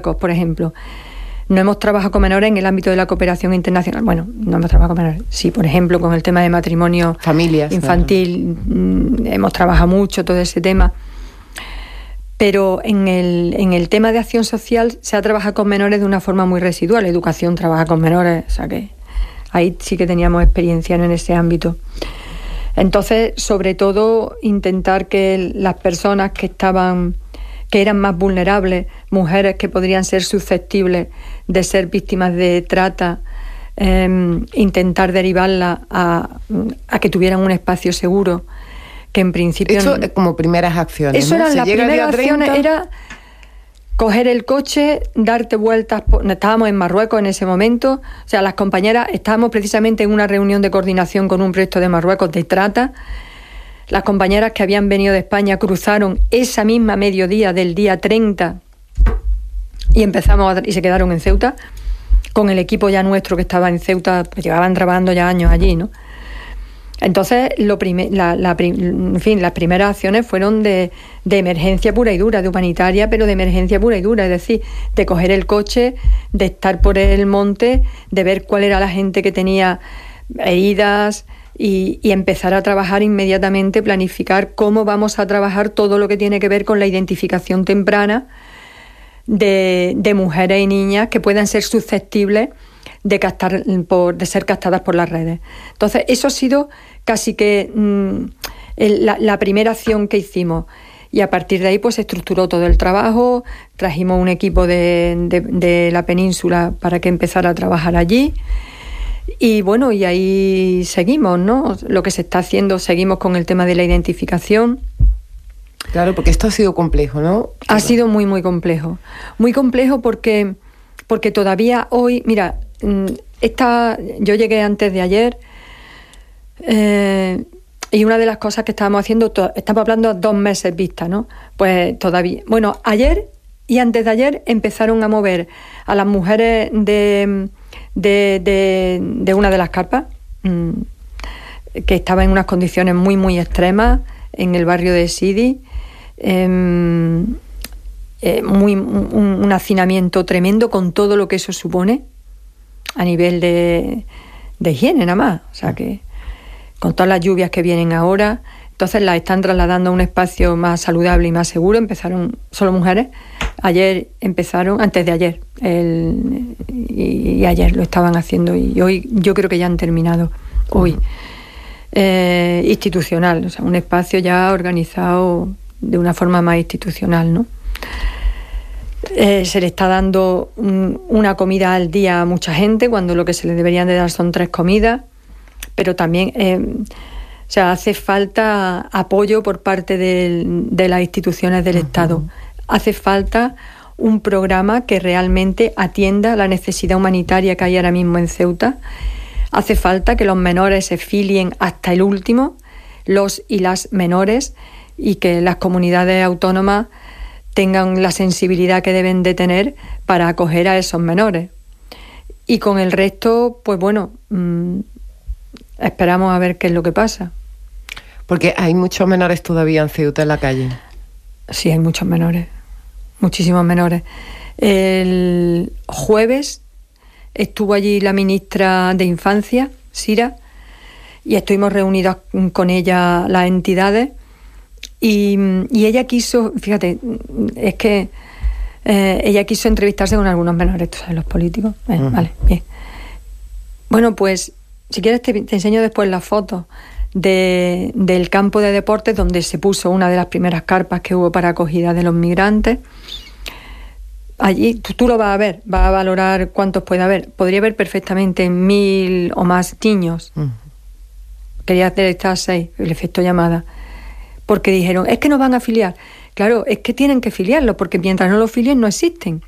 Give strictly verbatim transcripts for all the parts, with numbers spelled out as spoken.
por ejemplo. No hemos trabajado con menores en el ámbito de la cooperación internacional. Bueno, no hemos trabajado con menores. Sí, por ejemplo, con el tema de matrimonio Familias, infantil, claro. Hemos trabajado mucho todo ese tema. Pero en el, en el tema de acción social se ha trabajado con menores de una forma muy residual. Educación trabaja con menores, o sea que ahí sí que teníamos experiencia en ese ámbito. Entonces, sobre todo, intentar que las personas que estaban... que eran más vulnerables, mujeres que podrían ser susceptibles de ser víctimas de trata, eh, intentar derivarlas a, a que tuvieran un espacio seguro, que en principio... Eso como primeras acciones, Eso ¿no? eran las primeras acciones, era coger el coche, darte vueltas... Por, estábamos en Marruecos en ese momento, o sea, las compañeras, estábamos precisamente en una reunión de coordinación con un proyecto de Marruecos de trata. Las compañeras que habían venido de España cruzaron esa misma mediodía del día treinta y empezamos a, y se quedaron en Ceuta con el equipo ya nuestro que estaba en Ceuta, pues llevaban trabajando ya años allí, ¿no? Entonces, lo prime, la, la, en fin, las primeras acciones fueron de, de emergencia pura y dura, de humanitaria, pero de emergencia pura y dura, es decir, de coger el coche, de estar por el monte, de ver cuál era la gente que tenía heridas... Y, y empezar a trabajar inmediatamente, planificar cómo vamos a trabajar todo lo que tiene que ver con la identificación temprana de, de mujeres y niñas que puedan ser susceptibles de, captar, por, de ser captadas por las redes. Entonces, eso ha sido casi que mmm, el, la, la primera acción que hicimos. Y a partir de ahí pues se estructuró todo el trabajo, trajimos un equipo de, de, de la península para que empezara a trabajar allí. Y bueno, y ahí seguimos, ¿no? Lo que se está haciendo, seguimos con el tema de la identificación. Claro, porque esto ha sido complejo, ¿no? Ha sido muy, muy complejo. Muy complejo porque, porque todavía hoy, mira, esta, yo llegué antes de ayer eh, y una de las cosas que estábamos haciendo, to, estamos hablando dos meses vista, ¿no? Pues todavía, bueno, ayer y antes de ayer empezaron a mover a las mujeres de... De, de, de una de las carpas mmm, que estaba en unas condiciones muy muy extremas en el barrio de Sidi, eh, eh, muy, un, un hacinamiento tremendo con todo lo que eso supone a nivel de, de higiene nada más, o sea que con todas las lluvias que vienen ahora, entonces las están trasladando a un espacio más saludable y más seguro. Empezaron solo mujeres. Ayer empezaron, antes de ayer, el, y, y ayer lo estaban haciendo y hoy yo creo que ya han terminado, hoy. Eh, institucional, o sea, un espacio ya organizado de una forma más institucional, ¿no? Eh, se le está dando un, una comida al día a mucha gente, cuando lo que se le deberían de dar son tres comidas, pero también... Eh, o sea, hace falta apoyo por parte de, de las instituciones del uh-huh. Estado. Hace falta un programa que realmente atienda la necesidad humanitaria que hay ahora mismo en Ceuta. Hace falta que los menores se filien hasta el último, los y las menores, y que las comunidades autónomas tengan la sensibilidad que deben de tener para acoger a esos menores. Y con el resto, pues bueno, mmm, esperamos a ver qué es lo que pasa. Porque hay muchos menores todavía en Ceuta en la calle. Sí, hay muchos menores, muchísimos menores. El jueves estuvo allí la ministra de Infancia, Sira, y estuvimos reunidos con ella las entidades y, y ella quiso, fíjate, es que eh, ella quiso entrevistarse con algunos menores, tú sabes, los políticos. Eh, uh-huh. Vale, bien. Bueno, pues si quieres te, te enseño después las fotos de, del campo de deportes donde se puso una de las primeras carpas que hubo para acogida de los migrantes. Allí tú, tú lo vas a ver, vas a valorar cuántos puede haber. Podría haber perfectamente mil o más niños. Uh-huh. Quería hacer estas seis, el efecto llamada. Porque dijeron, es que nos van a filiar. Claro, es que tienen que filiarlos, porque mientras no los filien no existen.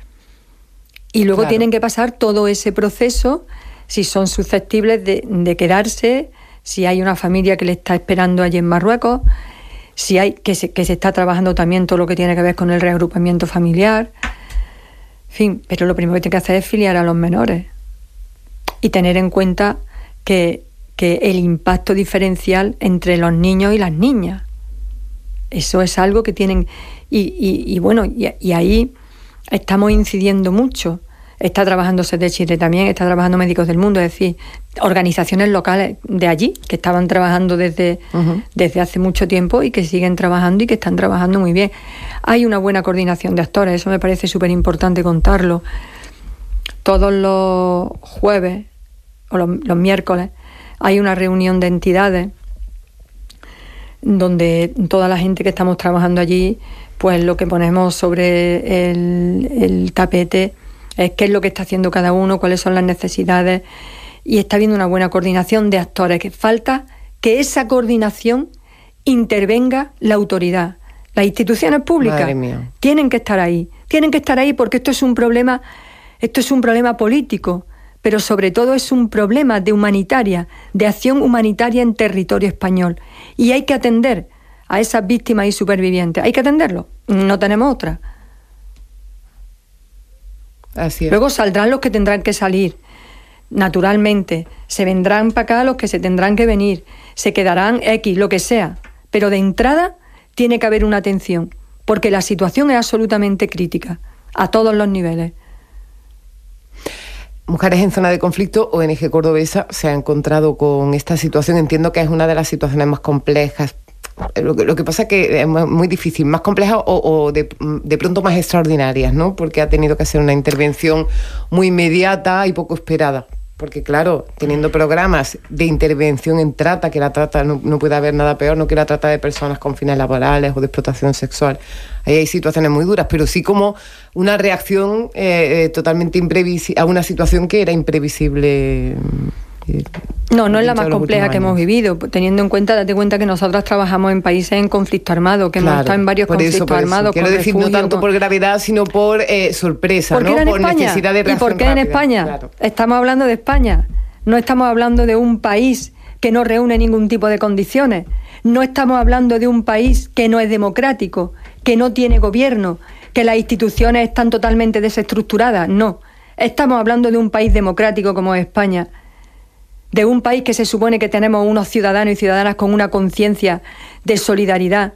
Y luego claro. tienen que pasar todo ese proceso, si son susceptibles de, de quedarse, si hay una familia que le está esperando allí en Marruecos, si hay que se, que se está trabajando también todo lo que tiene que ver con el reagrupamiento familiar. En fin, pero lo primero que tiene que hacer es filiar a los menores y tener en cuenta que, que el impacto diferencial entre los niños y las niñas, eso es algo que tienen... Y, y, y bueno, y, y ahí estamos incidiendo mucho. Está trabajando Sede Chile también, está trabajando Médicos del Mundo, es decir, organizaciones locales de allí que estaban trabajando desde, uh-huh. desde hace mucho tiempo y que siguen trabajando y que están trabajando muy bien. Hay una buena coordinación de actores, eso me parece súper importante contarlo. Todos los jueves o los, los miércoles hay una reunión de entidades donde toda la gente que estamos trabajando allí, pues lo que ponemos sobre el, el tapete es qué es lo que está haciendo cada uno, cuáles son las necesidades, y está habiendo una buena coordinación de actores. Que falta que esa coordinación intervenga la autoridad. Las instituciones públicas tienen que estar ahí, tienen que estar ahí porque esto es un problema, esto es un problema político, pero sobre todo es un problema de humanitaria, de acción humanitaria en territorio español, y hay que atender a esas víctimas y supervivientes. Hay que atenderlo, no tenemos otra. Así es. Luego saldrán los que tendrán que salir, naturalmente. Se vendrán para acá los que se tendrán que venir. Se quedarán X, lo que sea. Pero de entrada tiene que haber una atención, porque la situación es absolutamente crítica, a todos los niveles. Mujeres en Zona de Conflicto, O N G Cordobesa, se ha encontrado con esta situación. Entiendo que es una de las situaciones más complejas. Lo que, lo que pasa es que es muy difícil, más compleja o, o de, de pronto más extraordinarias, ¿no? Porque ha tenido que hacer una intervención muy inmediata y poco esperada. Porque claro, teniendo programas de intervención en trata, que la trata no, no puede haber nada peor, no que la trata de personas con fines laborales o de explotación sexual. Ahí hay situaciones muy duras, pero sí como una reacción eh, eh, totalmente imprevisible a una situación que era imprevisible. Eh, No, no es la más compleja que hemos vivido, teniendo en cuenta, date cuenta que nosotras trabajamos en países en conflicto armado, que claro, hemos estado en varios conflictos eso, armados. Quiero con decir, refugio, no tanto con... por gravedad, sino por eh, sorpresa, ¿Por qué ¿no? en Por España? necesidad de reacción ¿Y por qué rápida? en España? Claro. Estamos hablando de España, no estamos hablando de un país que no reúne ningún tipo de condiciones, no estamos hablando de un país que no es democrático, que no tiene gobierno, que las instituciones están totalmente desestructuradas, no. Estamos hablando de un país democrático como es España, de un país que se supone que tenemos unos ciudadanos y ciudadanas con una conciencia de solidaridad.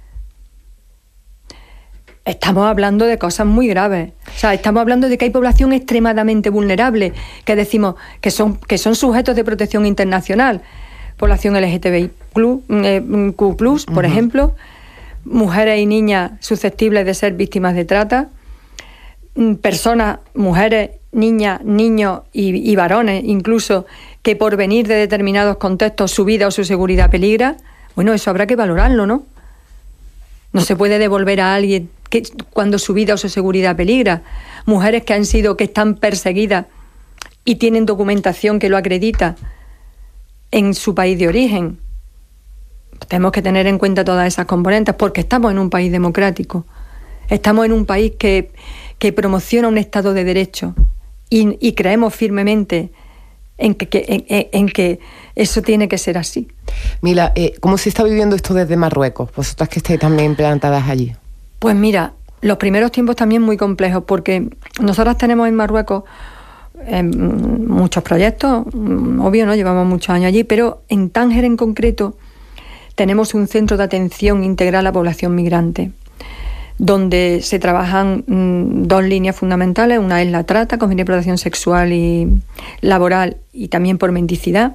Estamos hablando de cosas muy graves. O sea, estamos hablando de que hay población extremadamente vulnerable, que decimos que son, que son sujetos de protección internacional. Población L G T B I Q plus, por uh-huh. ejemplo, mujeres y niñas susceptibles de ser víctimas de trata, personas, mujeres, niñas, niños y, y varones, incluso, que por venir de determinados contextos su vida o su seguridad peligra. Bueno, eso habrá que valorarlo, ¿no? No se puede devolver a alguien que, cuando su vida o su seguridad peligra. Mujeres que han sido, que están perseguidas y tienen documentación que lo acredita en su país de origen. Tenemos que tener en cuenta todas esas componentes porque estamos en un país democrático. Estamos en un país que, que promociona un Estado de Derecho y, y creemos firmemente en que, que, en, en que eso tiene que ser así. Mila, eh, ¿cómo se está viviendo esto desde Marruecos? Vosotras que estáis también plantadas allí. Pues mira, los primeros tiempos también muy complejos, porque nosotras tenemos en Marruecos eh, muchos proyectos, obvio, ¿no? Llevamos muchos años allí, pero en Tánger en concreto tenemos un centro de atención integral a la población migrante, donde se trabajan mmm, dos líneas fundamentales. Una es la trata, con fin de explotación sexual y laboral, y también por mendicidad.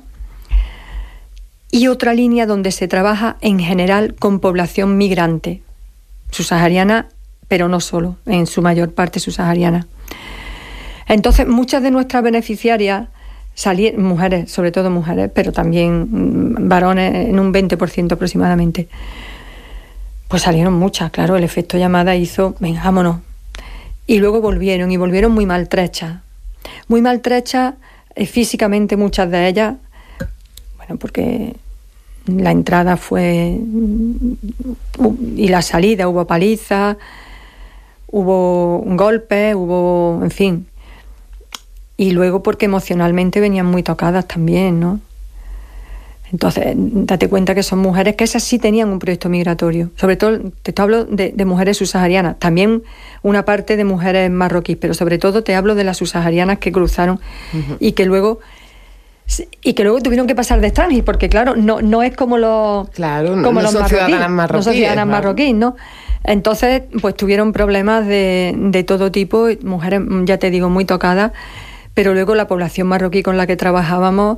Y otra línea donde se trabaja en general con población migrante, subsahariana, pero no solo, en su mayor parte subsahariana. Entonces, muchas de nuestras beneficiarias, salieron, mujeres, sobre todo mujeres, pero también mmm, varones en un veinte por ciento aproximadamente, pues salieron muchas, claro, el efecto llamada hizo, venga, vámonos. Y luego volvieron, y volvieron muy maltrechas. Muy maltrechas eh, físicamente muchas de ellas, bueno, porque la entrada fue... y la salida, hubo palizas, hubo golpes, hubo... en fin. Y luego porque emocionalmente venían muy tocadas también, ¿no? Entonces, date cuenta que son mujeres que esas sí tenían un proyecto migratorio. Sobre todo, te hablo de, de mujeres subsaharianas. También una parte de mujeres marroquíes, pero sobre todo te hablo de las subsaharianas que cruzaron uh-huh. y que luego y que luego tuvieron que pasar de extranjis, porque claro, no, no es como los, claro, como no los son marroquíes, ciudadanas marroquíes, no son ciudadanas claro. marroquíes, ¿no? Entonces, pues tuvieron problemas de, de todo tipo, mujeres, ya te digo, muy tocadas, pero luego la población marroquí con la que trabajábamos,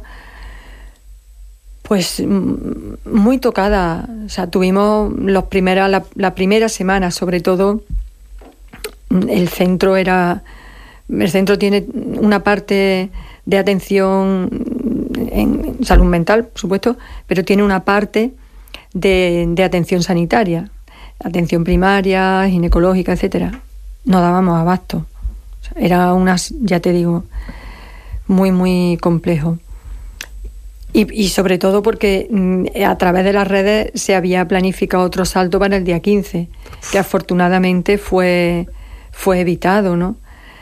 pues muy tocada. O sea, tuvimos los primeras, la, la primera semana, sobre todo, el centro era, el centro tiene una parte de atención en salud mental, por supuesto, pero tiene una parte de, de atención sanitaria, atención primaria, ginecológica, etcétera. No dábamos abasto. O sea, era unas, ya te digo, muy, muy complejo. Y, y sobre todo porque mm, a través de las redes se había planificado otro salto para el día quince, que afortunadamente fue, fue evitado, ¿no?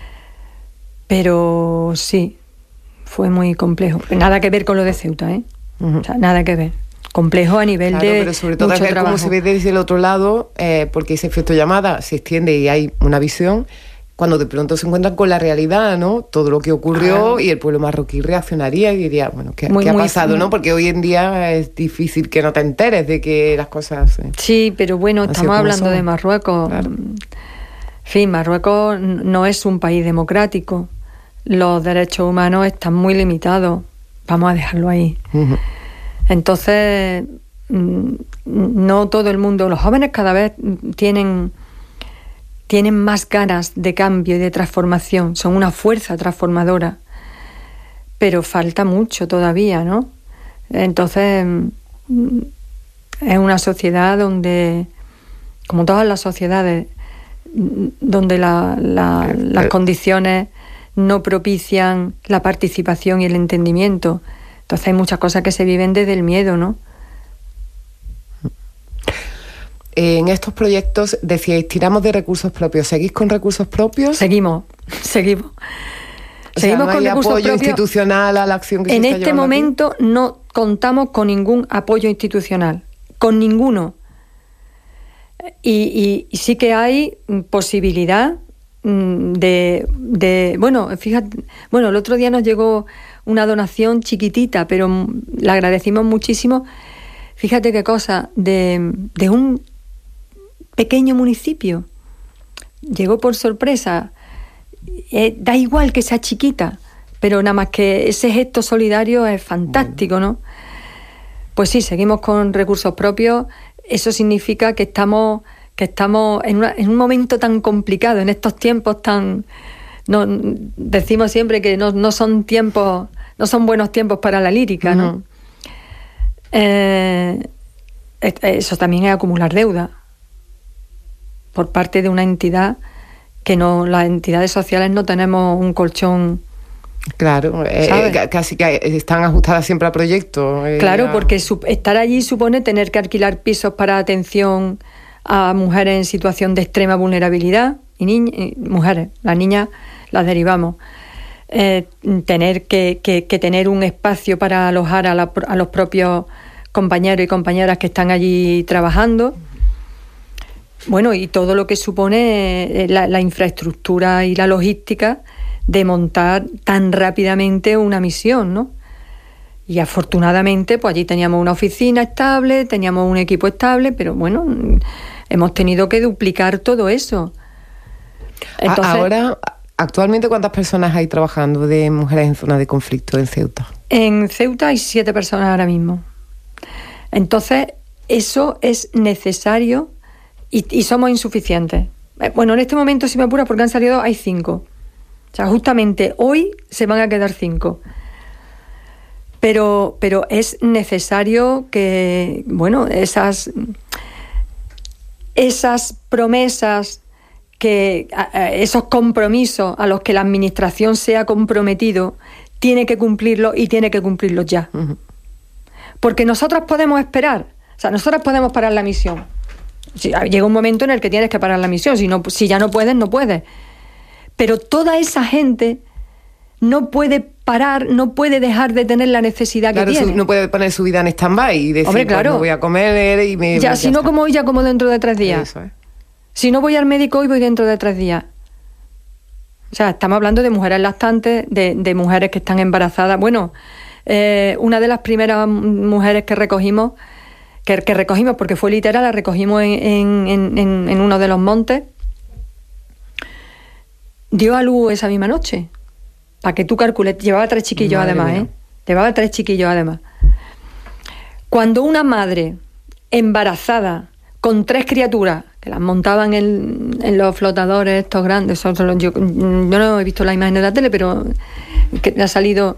Pero sí, fue muy complejo. Nada que ver con lo de Ceuta, ¿eh? Uh-huh. O sea, nada que ver. Complejo a nivel claro, de pero sobre todo mucho ver trabajo. cómo se ve desde el otro lado, eh, porque ese efecto llamada se extiende y hay una visión, cuando de pronto se encuentran con la realidad, ¿no? Todo lo que ocurrió, ah, y el pueblo marroquí reaccionaría y diría, bueno, ¿qué, muy, ¿qué ha muy, pasado, muy, no? Porque hoy en día es difícil que no te enteres de que las cosas... Eh, sí, pero bueno, estamos hablando son. de Marruecos. Claro. En fin, Marruecos no es un país democrático. Los derechos humanos están muy limitados. Vamos a dejarlo ahí. Uh-huh. Entonces, no todo el mundo... Los jóvenes cada vez tienen... tienen más ganas de cambio y de transformación, son una fuerza transformadora, pero falta mucho todavía, ¿no? Entonces, es una sociedad donde, como todas las sociedades, donde la, la, las condiciones no propician la participación y el entendimiento. Entonces hay muchas cosas que se viven desde el miedo, ¿no? En estos proyectos decíais, tiramos de recursos propios. ¿Seguís con recursos propios? Seguimos, seguimos. O seguimos sea, ¿no hay con recursos apoyo propios institucional a la acción que en se está este momento aquí? No contamos con ningún apoyo institucional, con ninguno. Y, y, y sí que hay posibilidad de, de... Bueno, fíjate, bueno, el otro día nos llegó una donación chiquitita, pero la agradecimos muchísimo. Fíjate qué cosa, de, de un pequeño municipio. Llegó por sorpresa. Eh, da igual que sea chiquita, pero nada más que ese gesto solidario es fantástico, ¿no? Pues sí, seguimos con recursos propios. Eso significa que estamos, que estamos en, una, en un momento tan complicado, en estos tiempos tan... No, decimos siempre que no, no son tiempos, no son buenos tiempos para la lírica, ¿no? Uh-huh. Eh, eso también es acumular deuda por parte de una entidad que no, las entidades sociales no tenemos un colchón. Claro, eh, casi que están ajustadas siempre a proyectos. Eh, claro, a... porque su, estar allí supone tener que alquilar pisos para atención a mujeres en situación de extrema vulnerabilidad y, niña, y mujeres, las niñas las derivamos. Eh, tener que, que, que tener un espacio para alojar a, la, a los propios compañeros y compañeras que están allí trabajando. Bueno, y todo lo que supone la, la infraestructura y la logística de montar tan rápidamente una misión, ¿no? Y afortunadamente, pues allí teníamos una oficina estable, teníamos un equipo estable, pero bueno, hemos tenido que duplicar todo eso. Entonces, ahora, actualmente, ¿cuántas personas hay trabajando de mujeres en zona de conflicto en Ceuta? En Ceuta hay siete personas ahora mismo. Entonces, eso es necesario y, y somos insuficientes. Bueno, en este momento, si me apuras, porque han salido, hay cinco. O sea, justamente hoy se van a quedar cinco. Pero, pero es necesario que, bueno, esas, esas promesas, que esos compromisos a los que la administración se ha comprometido, tiene que cumplirlos y tiene que cumplirlos ya. Uh-huh. Porque nosotros podemos esperar, o sea, nosotros podemos parar la misión. Si, llega un momento en el que tienes que parar la misión, si, no, si ya no puedes, no puedes. Pero toda esa gente no puede parar, no puede dejar de tener la necesidad claro, que tiene. Su, no puede poner su vida en stand-by y decir, hombre, claro, pues no voy a comer y me... Ya, ya si está. No como hoy, ya como dentro de tres días. Eso es. Si no voy al médico hoy, voy dentro de tres días. O sea, estamos hablando de mujeres lactantes, de, de mujeres que están embarazadas. Bueno, eh, una de las primeras mujeres que recogimos, que, que recogimos porque fue literal, la recogimos en, en, en, en uno de los montes, dio a luz esa misma noche. Para que tú calcules, llevaba tres chiquillos madre además, mía. ¿eh? Llevaba tres chiquillos además. Cuando una madre embarazada con tres criaturas que las montaban en, en los flotadores estos grandes, son, son, yo, yo no he visto la imagen de la tele, pero que le ha salido.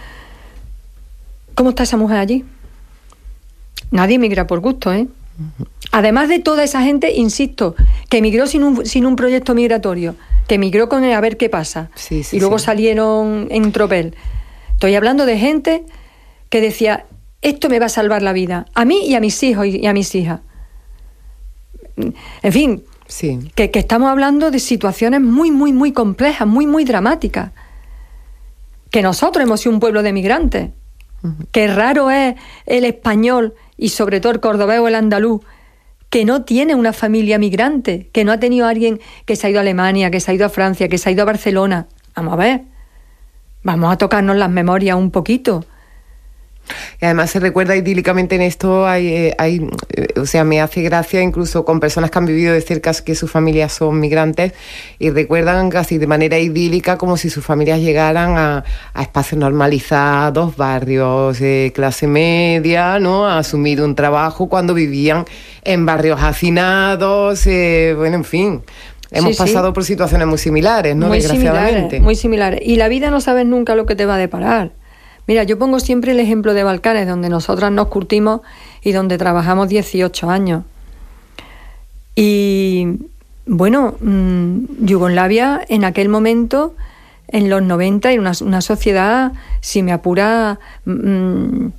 ¿Cómo está esa mujer allí? Nadie migra por gusto, ¿eh? Además de toda esa gente, insisto, que emigró sin un, sin un proyecto migratorio, que emigró con el a ver qué pasa, sí, sí, y luego sí. salieron en tropel. Estoy hablando de gente que decía, esto me va a salvar la vida, a mí y a mis hijos y a mis hijas. En fin, sí. que, que estamos hablando de situaciones muy, muy, muy complejas, muy, muy dramáticas. Que nosotros hemos sido un pueblo de migrantes. Uh-huh. Que raro es el español, y sobre todo el cordobés o el andaluz, que no tiene una familia migrante, que no ha tenido a alguien que se ha ido a Alemania, que se ha ido a Francia, que se ha ido a Barcelona. Vamos a ver, vamos a tocarnos las memorias un poquito. Y además se recuerda idílicamente en esto, hay, hay, o sea, me hace gracia incluso con personas que han vivido de cerca que sus familias son migrantes y recuerdan casi de manera idílica como si sus familias llegaran a, a espacios normalizados, barrios de clase media, ¿no? A asumir un trabajo cuando vivían en barrios hacinados, eh, bueno, en fin. Hemos sí, pasado sí. por situaciones muy similares, ¿no? Muy Desgraciadamente. Similares, muy similares. Y la vida no sabes nunca lo que te va a deparar. Mira, yo pongo siempre el ejemplo de Balcanes, donde nosotras nos curtimos y donde trabajamos dieciocho años. Y, bueno, mmm, Yugoslavia en aquel momento, en los noventa, era una, una sociedad, si me apura, mmm,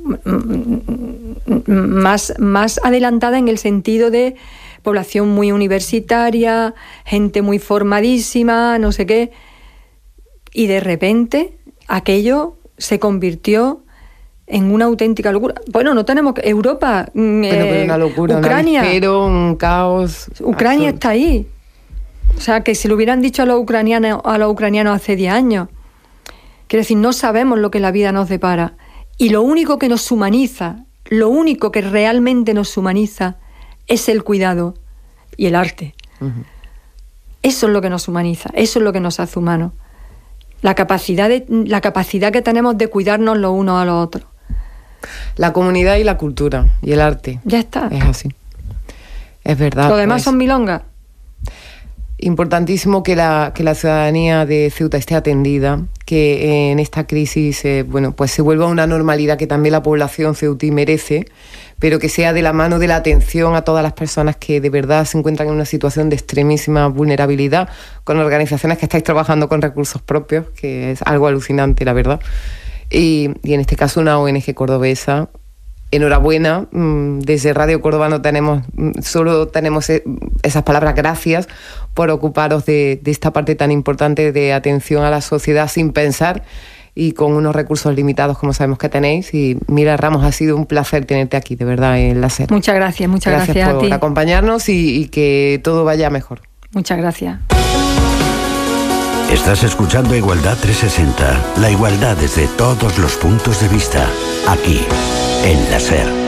más, más adelantada en el sentido de población muy universitaria, gente muy formadísima, no sé qué. Y de repente, aquello se convirtió en una auténtica locura. Bueno, no tenemos que... Europa, bueno, eh, pero una locura, Ucrania, un avispero, un caos. Ucrania absoluto. Está ahí. O sea, que si lo hubieran dicho a los ucranianos, a los ucranianos hace diez años. Quiero decir, no sabemos lo que la vida nos depara. Y lo único que nos humaniza, lo único que realmente nos humaniza es el cuidado y el arte. Uh-huh. Eso es lo que nos humaniza, eso es lo que nos hace humanos. La capacidad, de, la capacidad que tenemos de cuidarnos los unos a los otros. La comunidad y la cultura y el arte. Ya está. Es así. Es verdad. Lo demás pues, son milongas. Importantísimo que la, que la ciudadanía de Ceuta esté atendida, que en esta crisis eh, bueno, pues se vuelva una normalidad que también la población ceutí merece, pero que sea de la mano de la atención a todas las personas que de verdad se encuentran en una situación de extremísima vulnerabilidad, con organizaciones que estáis trabajando con recursos propios, que es algo alucinante, la verdad. Y, y en este caso una O N G cordobesa. Enhorabuena, desde Radio Córdoba no tenemos, solo tenemos esas palabras, gracias por ocuparos de, de esta parte tan importante de atención a la sociedad sin pensar y con unos recursos limitados como sabemos que tenéis. Y Mira Ramos, ha sido un placer tenerte aquí, de verdad, en la SER. Muchas gracias, muchas gracias, gracias por a ti. acompañarnos y, y que todo vaya mejor. Muchas gracias. Estás escuchando Igualdad trescientos sesenta, la igualdad desde todos los puntos de vista, aquí, en la SER.